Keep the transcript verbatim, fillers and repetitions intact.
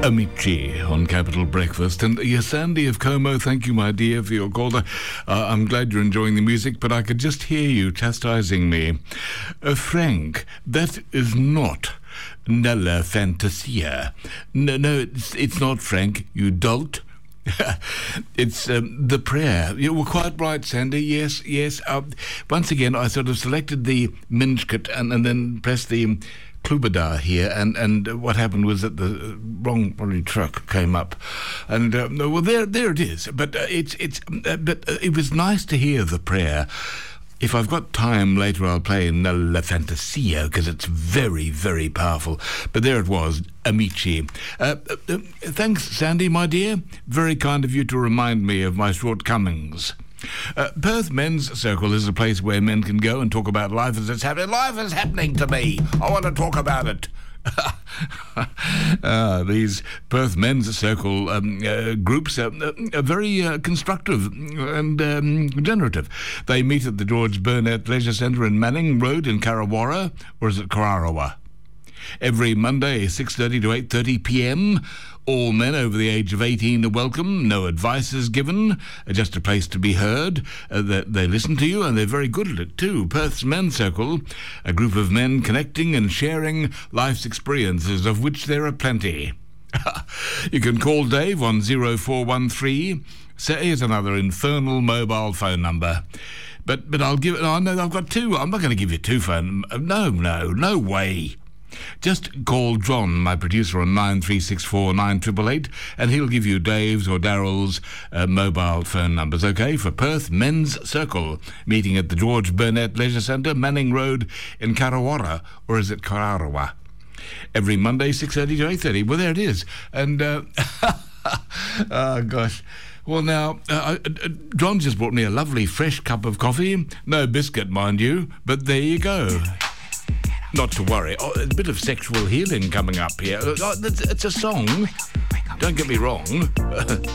Amici on Capital Breakfast. And yes, Sandy of Como, thank you, my dear, for your call. Uh, I'm glad you're enjoying the music, but I could just hear you chastising me. Uh, Frank, that is not Nella Fantasia. No, no, it's, it's not, Frank, you dolt. It's um, the prayer. You were quite right, Sandy. Yes, yes. Uh, once again, I sort of selected the Minchkut and, and then pressed the Klubadar here, and, and what happened was that the wrong probably truck came up, and uh, well, there there it is. But uh, it's it's uh, but uh, it was nice to hear the prayer. If I've got time later, I'll play La Fantasia, because it's very, very powerful. But there it was, Amici. Uh, uh, thanks, Sandy, my dear. Very kind of you to remind me of my shortcomings. Uh, Perth Men's Circle is a place where men can go and talk about life as it's happening. Life is happening to me. I want to talk about it. uh, these Perth Men's Circle um, uh, groups are, are very uh, constructive and um, generative. They meet at the George Burnett Leisure Centre in Manning Road in Karawara, or is it Kararawa? Every Monday, six thirty to eight thirty p.m. All men over the age of eighteen are welcome. No advice is given. Just a place to be heard. Uh, they, they listen to you, and they're very good at it too. Perth's Men's Circle, a group of men connecting and sharing life's experiences, of which there are plenty. You can call Dave on zero four one three. So here's another infernal mobile phone number. But but I'll give it. Oh no, I've got two. I'm not going to give you two phone. No, no, no way. Just call John, my producer, on nine three six four nine eight eight eight, and he'll give you Dave's or Daryl's uh, mobile phone numbers, OK, for Perth Men's Circle, meeting at the George Burnett Leisure Centre, Manning Road in Karawara, or is it Kararawa? Every Monday, six thirty to eight thirty. Well, there it is. And, uh, oh, gosh. Well, now, uh, uh, John just brought me a lovely fresh cup of coffee. No biscuit, mind you, but there you go. Not to worry. Oh, a bit of sexual healing coming up here. Oh, it's, it's a song. Don't get me wrong.